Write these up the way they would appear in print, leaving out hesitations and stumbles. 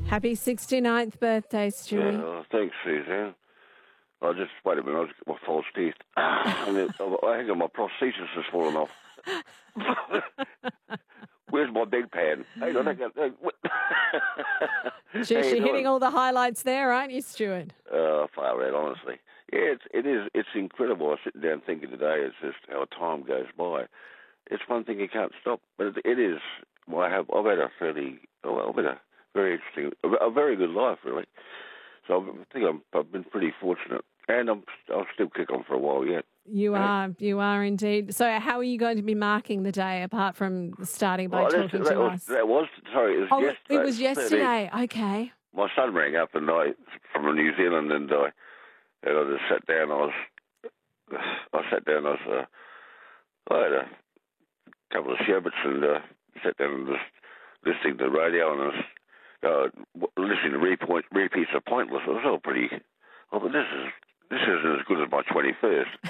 Happy 69th birthday, Stewie. Yeah, thanks, Suzanne. I just, wait a minute, I just got my false teeth. And I think my prosthesis has fallen off. Where's my bedpan? Hang on, Jeez, you're hitting all the highlights there, aren't you, Stuart? Far out, honestly. Yeah, it's incredible. I sit down thinking today, it's just how time goes by. It's one thing you can't stop, but it is. Well, I've had a very interesting, a very good life, really. So I think I've been pretty fortunate, and I'll still kick on for a while yet. You are indeed. So how are you going to be marking the day, apart from starting by talking to us? It was yesterday. It was yesterday. Okay. My son rang up from New Zealand, and I just sat down. I had a couple of sherbets and sat down and just listening to the radio and listening to repeats of Pointless. It was all pretty. Oh, but this isn't as good as my 21st.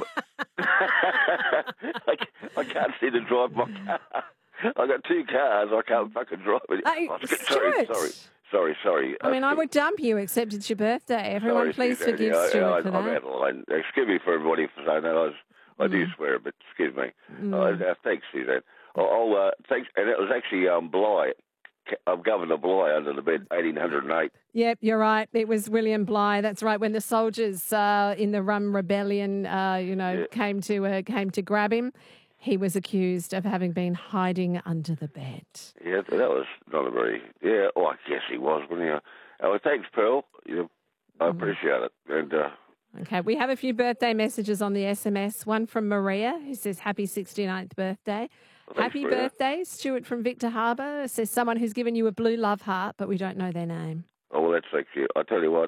I can't see to drive my car. I got two cars. I can't fucking drive it. Sorry. I mean, I would dump you, except it's your birthday. Everyone, please forgive Stuart for that. I'm out of line. Excuse me for everybody for saying that. I do swear, but excuse me. Thanks, Suzanne. Thanks. And it was actually Bligh. Governor Bligh under the bed, 1808. Yep, you're right. It was William Bligh. That's right. When the soldiers in the Rum Rebellion, came to grab him, he was accused of having been hiding under the bed. Yeah, that was not a very. Yeah, I guess he was, wasn't he? Oh, thanks, Pearl. I appreciate it. And okay, we have a few birthday messages on the SMS. One from Maria, who says happy 69th birthday. Happy birthday, Stuart from Victor Harbour. Says someone who's given you a blue love heart, but we don't know their name. Oh, well, that's actually, I tell you what,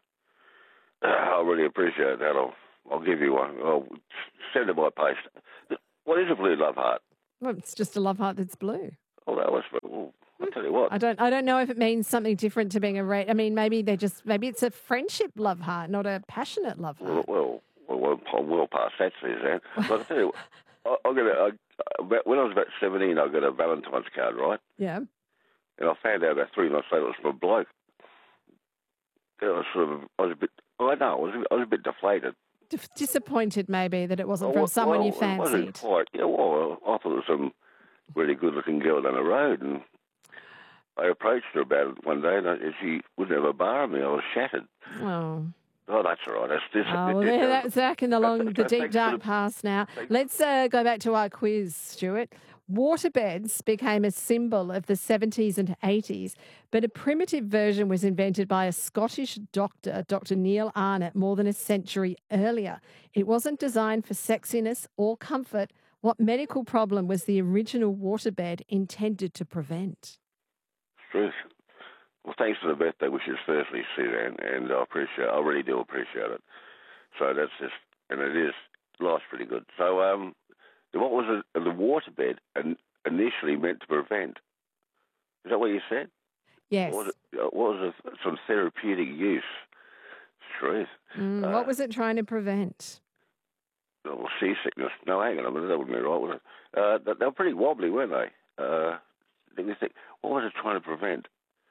I really appreciate that. I'll give you one. I'll send it by post. What is a blue love heart? Well, it's just a love heart that's blue. Oh, that was, I'll tell you what. I don't know if it means something different to being a red. I mean, maybe it's a friendship love heart, not a passionate love heart. Well, I'm well past that, Suzanne. But I'll tell you what, when I was about 17, I got a Valentine's card, right? Yeah. And I found out about 3 months later it was from a bloke. I was a bit deflated. Disappointed, maybe, that it wasn't from someone you fancied. It wasn't quite. Yeah, I thought it was some really good-looking girl down the road, and I approached her about it one day, and she wouldn't have a bar on me. I was shattered. Oh, that's all right. That's back in the deep, dark past now. Let's go back to our quiz, Stuart. Waterbeds became a symbol of the 70s and 80s, but a primitive version was invented by a Scottish doctor, Dr. Neil Arnott, more than a century earlier. It wasn't designed for sexiness or comfort. What medical problem was the original waterbed intended to prevent? Truth. Well, thanks for the birthday wishes, firstly, Suzanne, and I really do appreciate it. So that's just, and it is, life's pretty good. So, what was the waterbed initially meant to prevent? Is that what you said? Yes. What was some therapeutic use? Truth. What was it trying to prevent? Well, seasickness. No, hang on a minute, that wouldn't be right, would it? They were pretty wobbly, weren't they? What was it trying to prevent?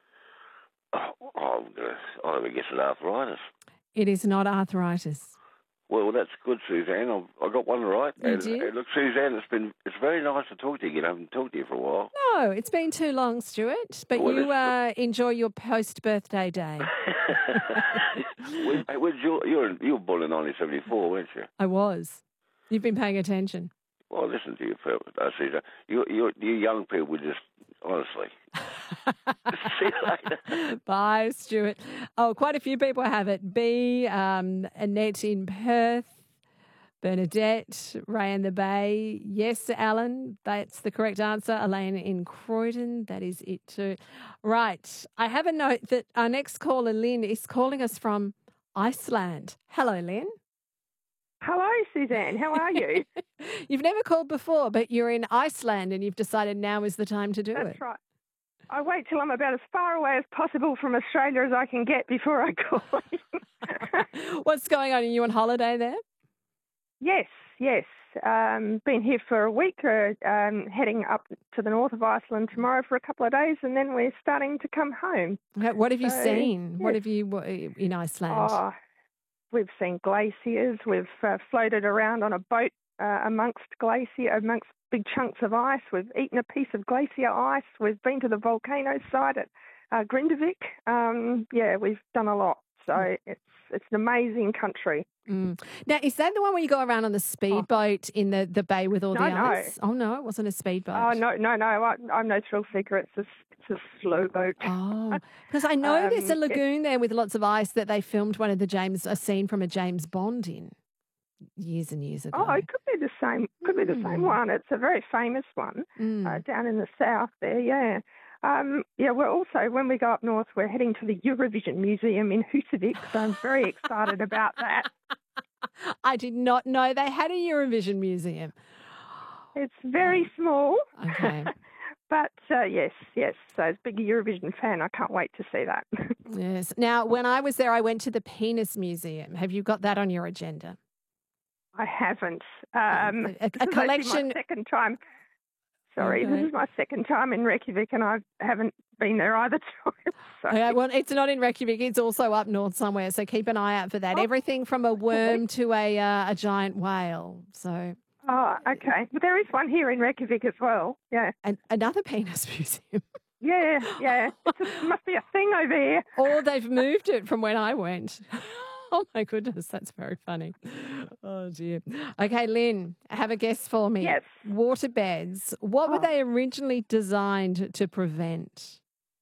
I guess it's arthritis. It is not arthritis. Well, that's good, Suzanne. I got one right. You did? And look, Suzanne, it's very nice to talk to you again. I haven't talked to you for a while. No, it's been too long, Stuart. But you enjoy your post-birthday day. You were born in 1974, weren't you? I was. You've been paying attention. Well, listen to you, Suzanne. You young people just, honestly. See you later. Bye, Stuart. Oh, quite a few people have it. B, Annette in Perth, Bernadette, Ray in the Bay. Yes, Alan, that's the correct answer. Elaine in Croydon, that is it too. Right, I have a note that our next caller, Lynn, is calling us from Iceland. Hello, Lynn. Hello, Suzanne. How are you? You've never called before, but you're in Iceland and you've decided now is the time to do it. That's right. I wait till I'm about as far away as possible from Australia as I can get before I call in. What's going on? Are you on holiday there? Yes. been here for a week, heading up to the north of Iceland tomorrow for a couple of days, and then we're starting to come home. What have you seen? Yes. What have you in Iceland? Oh, we've seen glaciers. We've floated around on a boat amongst big chunks of ice. We've eaten a piece of glacier ice. We've been to the volcano site at Grindavik. We've done a lot. So it's an amazing country. Mm. Now, is that the one where you go around on the speedboat in the bay with all the ice? Oh, no, it wasn't a speedboat. Oh, no. I'm no thrill seeker. It's a slow boat. Oh, because I know there's a lagoon there with lots of ice that they filmed one of a scene from a James Bond in years and years ago. Oh, it could be the same. Could be the same one. It's a very famous one down in the south there. Yeah. We're also, when we go up north, we're heading to the Eurovision Museum in Husavik, so I'm very excited about that. I did not know they had a Eurovision Museum. It's very small. Okay. But yes. So as a big Eurovision fan, I can't wait to see that. Yes. Now, when I was there, I went to the Penis Museum. Have you got that on your agenda? I haven't. A collection. My second time. Sorry, This is my second time in Reykjavik, and I haven't been there either time. So. Yeah, well, it's not in Reykjavik. It's also up north somewhere, so keep an eye out for that. Oh, everything from a worm to a giant whale. So. Oh, okay. But there is one here in Reykjavik as well. Yeah. And another penis museum. Yeah. It must be a thing over here. Or they've moved it from when I went. Oh, my goodness, that's very funny. Oh, dear. Okay, Lynn, have a guess for me. Yes. Waterbeds, what were they originally designed to prevent?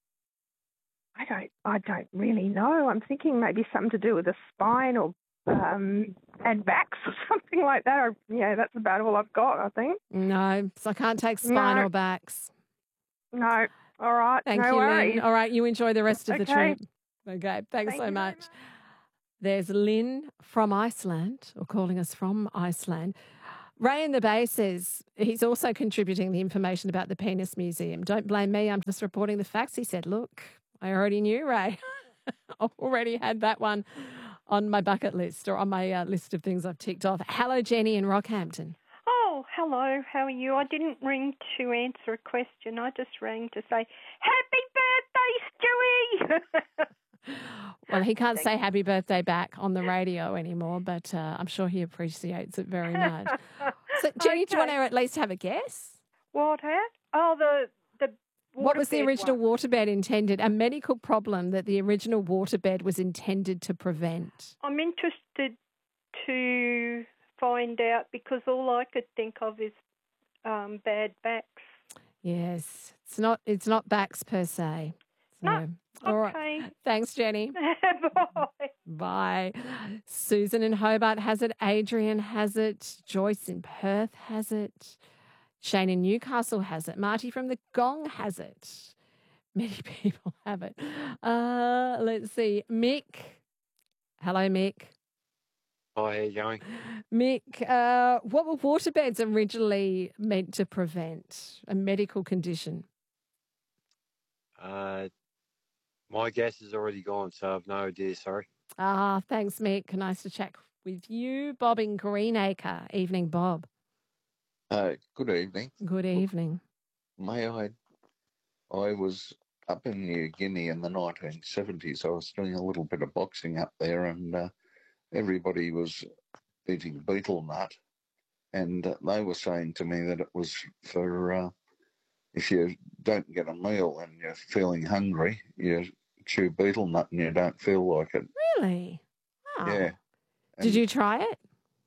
I don't really know. I'm thinking maybe something to do with the spine or and backs or something like that. That's about all I've got, I think. No, so I can't take spine or backs. No. All right. Thank no you, worries. Lynn. All right, you enjoy the rest of the trip. Okay, thanks so much. There's Lynn from Iceland, or calling us from Iceland. Ray in the Bay says he's also contributing the information about the Penis Museum. Don't blame me, I'm just reporting the facts. He said, look, I already knew, Ray. I already had that one on my bucket list or on my list of things I've ticked off. Hello, Jenny in Rockhampton. Oh, hello. How are you? I didn't ring to answer a question. I just rang to say, happy birthday, Stewie! Well, he can't say happy birthday back on the radio anymore, but I'm sure he appreciates it very much. So, Jenny, do you want to at least have a guess? What? Oh, the what was the original one. waterbed intended? A medical problem that the original waterbed was intended to prevent. I'm interested to find out because all I could think of is bad backs. Yes, it's not backs per se. So, no. All okay. right. Thanks, Jenny. Bye. Bye. Susan in Hobart has it. Adrian has it. Joyce in Perth has it. Shane in Newcastle has it. Marty from the Gong has it. Many people have it. Let's see. Mick. Hello, Mick. Hi, how you going? Mick, what were waterbeds originally meant to prevent? A medical condition? My guess is already gone, so I've no idea, sorry. Thanks, Mick. Nice to chat with you. Bob in Greenacre. Evening, Bob. Good evening. Good evening. I was up in New Guinea in the 1970s. I was doing a little bit of boxing up there, and everybody was eating betel nut, and they were saying to me that it was for if you don't get a meal and you're feeling hungry, you chew betel nut and you don't feel like it. Really? Wow. Yeah. Did you try it?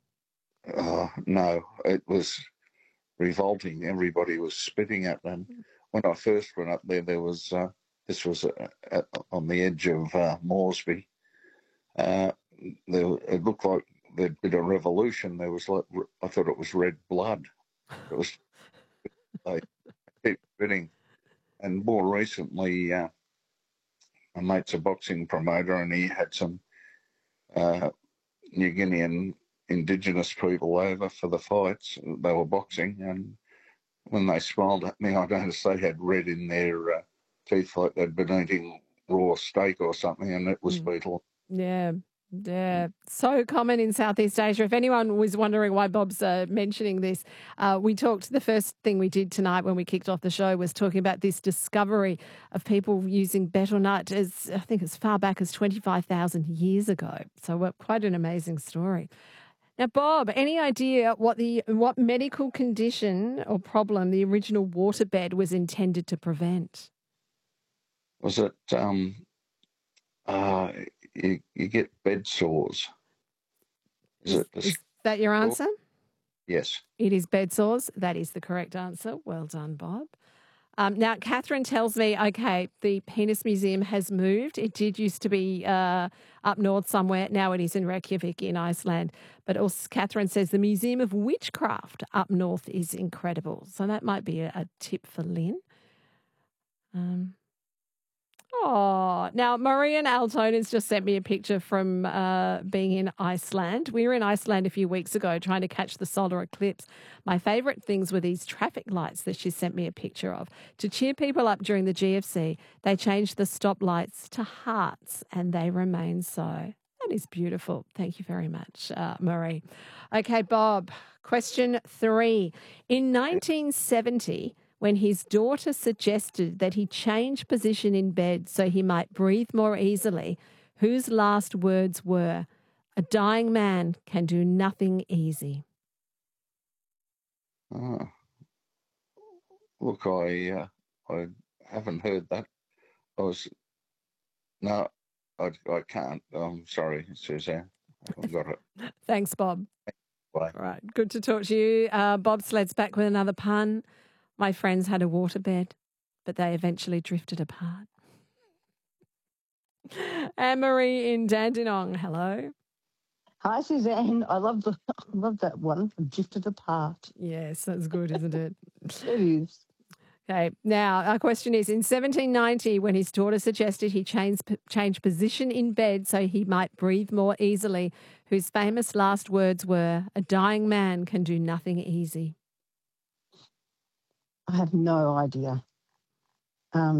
No, it was revolting. Everybody was spitting at them. When I first went up there was this was on the edge of Moresby. It looked like there'd been a revolution. There was I thought it was red blood. It was they keep spitting. And more recently, my mate's a boxing promoter, and he had some New Guinean Indigenous people over for the fights. They were boxing, and when they smiled at me, I noticed they had red in their teeth, like they'd been eating raw steak or something, and it was betel. Yeah. Yeah, so common in Southeast Asia. If anyone was wondering why Bob's mentioning this, the first thing we did tonight when we kicked off the show was talking about this discovery of people using betel nut I think as far back as 25,000 years ago. So quite an amazing story. Now, Bob, any idea what medical condition or problem the original waterbed was intended to prevent? Was it you get bed sores? Is that your answer? Yes. It is bed sores. That is the correct answer. Well done, Bob. Now, Catherine tells me, okay, the Penis Museum has moved. It did used to be up north somewhere. Now it is in Reykjavik in Iceland. But also, Catherine says the Museum of Witchcraft up north is incredible. So that might be a tip for Lynn. Now Marian Altona's just sent me a picture from being in Iceland. We were in Iceland a few weeks ago trying to catch the solar eclipse. My favourite things were these traffic lights that she sent me a picture of. To cheer people up during the GFC, they changed the stoplights to hearts and they remain so. That is beautiful. Thank you very much, Marie. Okay, Bob, question 3. In 1970... when his daughter suggested that he change position in bed so he might breathe more easily, whose last words were, "A dying man can do nothing easy"? Look, I haven't heard that. I can't. I'm sorry, Suzanne. I haven't got it. Thanks, Bob. Bye. All right, good to talk to you. Bob Sled's back with another pun. My friends had a waterbed, but they eventually drifted apart. Anne-Marie in Dandenong, hello. Hi, Suzanne. I love that one. Drifted apart. Yes, that's good, isn't it? It is. Okay, now our question is, in 1790, when his daughter suggested he change position in bed so he might breathe more easily, whose famous last words were, "A dying man can do nothing easy"? I have no idea.